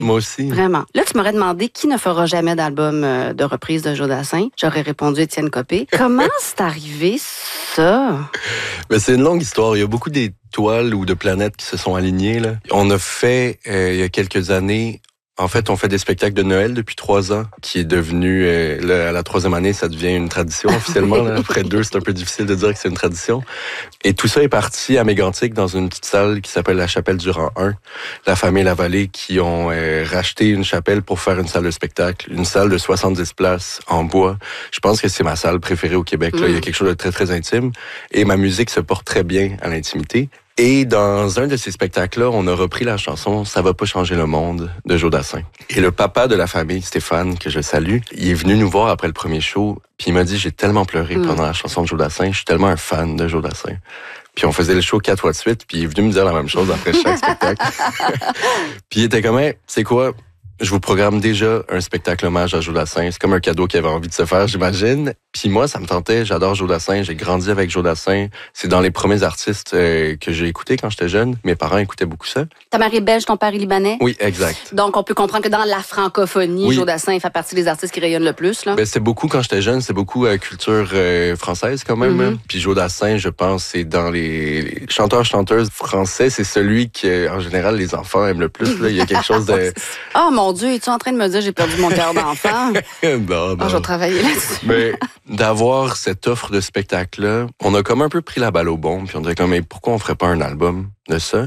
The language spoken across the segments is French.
Moi aussi. Vraiment. Là, tu m'aurais demandé qui ne fera jamais d'album de reprise de Joe Dassin. J'aurais répondu Étienne Copé. Comment c'est arrivé, ça? Ben, c'est une longue histoire. Il y a beaucoup d'étoiles ou de planètes qui se sont alignées, là. On a fait, il y a quelques années, en fait, on fait des spectacles de Noël depuis 3 ans, qui est devenu, là, à la 3e année, ça devient une tradition officiellement. Là. Après 2, c'est un peu difficile de dire que c'est une tradition. Et tout ça est parti à Mégantic, dans une petite salle qui s'appelle la Chapelle du Rang 1. La famille Lavallée qui ont racheté une chapelle pour faire une salle de spectacle. Une salle de 70 places en bois. Je pense que c'est ma salle préférée au Québec. Là. Il y a quelque chose de très, très intime. Et ma musique se porte très bien à l'intimité. Et dans un de ces spectacles-là, on a repris la chanson « Ça va pas changer le monde » de Joe Dassin. Et le papa de la famille, Stéphane, que je salue, il est venu nous voir après le premier show, puis il m'a dit « J'ai tellement pleuré pendant la chanson de Joe Dassin, je suis tellement un fan de Joe Dassin. » Puis on faisait le show 4 fois de suite, puis il est venu me dire la même chose après chaque spectacle. Puis il était comme hey, « C'est quoi? Je vous programme déjà un spectacle hommage à Joe Dassin. C'est comme un cadeau qu'il avait envie de se faire, j'imagine. » Puis moi, ça me tentait. J'adore Joe Dassin. J'ai grandi avec Joe Dassin. C'est dans les premiers artistes que j'ai écoutés quand j'étais jeune. Mes parents écoutaient beaucoup ça. Ta mère est belge, ton père est libanais? Oui, exact. Donc, on peut comprendre que dans la francophonie, Joe Dassin fait partie des artistes qui rayonnent le plus. Là. Ben, c'était beaucoup, quand j'étais jeune, c'est beaucoup culture française quand même. Puis Joe Dassin, je pense, c'est dans les chanteurs-chanteuses français, c'est celui que, en général, les enfants aiment le plus. Là. Il y a quelque chose de... Oh mon Dieu, es-tu en train de me dire j'ai perdu mon cœur d'enfant? Non. Je vais travailler là-dessus. Mais d'avoir cette offre de spectacle-là, on a comme un peu pris la balle au bon, puis on dirait comme, mais pourquoi on ferait pas un album de ça?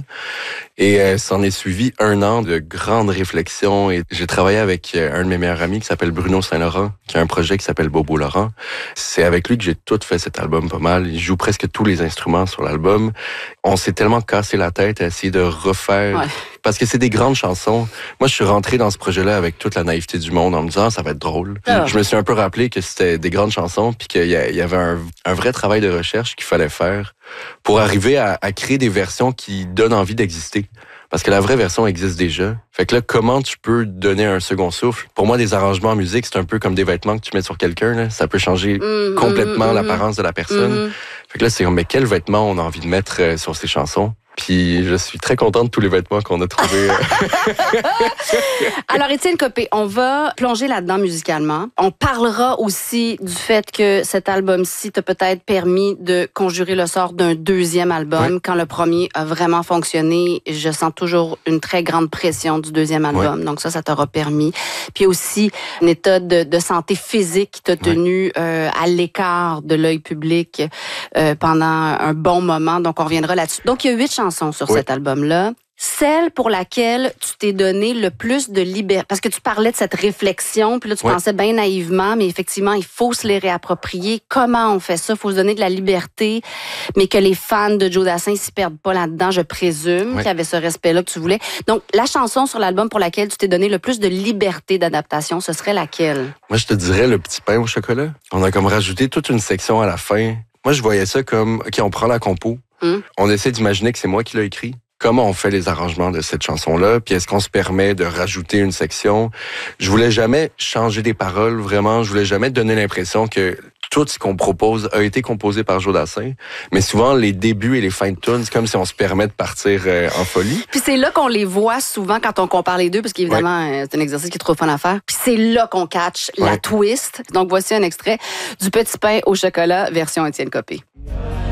Et s'en est suivi 1 an de grandes réflexions. Et j'ai travaillé avec un de mes meilleurs amis qui s'appelle Bruno Saint-Laurent, qui a un projet qui s'appelle Bobo Laurent. C'est avec lui que j'ai tout fait cet album pas mal. Il joue presque tous les instruments sur l'album. On s'est tellement cassé la tête à essayer de refaire... Ouais. Parce que c'est des grandes chansons. Moi, je suis rentré dans ce projet-là avec toute la naïveté du monde en me disant, ça va être drôle. Je me suis un peu rappelé que c'était des grandes chansons puis qu'il y avait un vrai travail de recherche qu'il fallait faire pour arriver à créer des versions qui donnent envie d'exister. Parce que la vraie version existe déjà. Fait que là, comment tu peux donner un second souffle? Pour moi, des arrangements en musique, c'est un peu comme des vêtements que tu mets sur quelqu'un. Là. Ça peut changer complètement l'apparence de la personne. Fait que là, c'est comme, mais quels vêtements on a envie de mettre sur ces chansons? Puis je suis très content de tous les vêtements qu'on a trouvés. Alors, Étienne Copé, on va plonger là-dedans musicalement. On parlera aussi du fait que cet album-ci t'a peut-être permis de conjurer le sort d'un 2e album. Quand le premier a vraiment fonctionné, je sens toujours une très grande pression du 2e album. Donc ça t'aura permis. Puis aussi, un état de santé physique qui t'a tenu à l'écart de l'œil public pendant un bon moment. Donc on reviendra là-dessus. Donc il y a 8 chansons sur cet album-là. Celle pour laquelle tu t'es donné le plus de liberté, parce que tu parlais de cette réflexion, puis là tu pensais bien naïvement, mais effectivement, il faut se les réapproprier. Comment on fait ça? Il faut se donner de la liberté, mais que les fans de Joe Dassin s'y perdent pas là-dedans, je présume, qu'il y avait ce respect-là que tu voulais. Donc, la chanson sur l'album pour laquelle tu t'es donné le plus de liberté d'adaptation, ce serait laquelle? Moi, je te dirais le petit pain au chocolat. On a comme rajouté toute une section à la fin. Moi, je voyais ça comme, OK, on prend la compo, on essaie d'imaginer que c'est moi qui l'ai écrit. Comment on fait les arrangements de cette chanson-là? Puis est-ce qu'on se permet de rajouter une section? Je voulais jamais changer des paroles, vraiment. Je voulais jamais donner l'impression que tout ce qu'on propose a été composé par Joe Dassin. Mais souvent, les débuts et les fins de tune, c'est comme si on se permet de partir en folie. Puis c'est là qu'on les voit souvent quand on compare les deux, parce qu'évidemment, c'est un exercice qui est trop fun à faire. Puis c'est là qu'on catch la twist. Donc voici un extrait du Petit pain au chocolat, version Étienne Copé.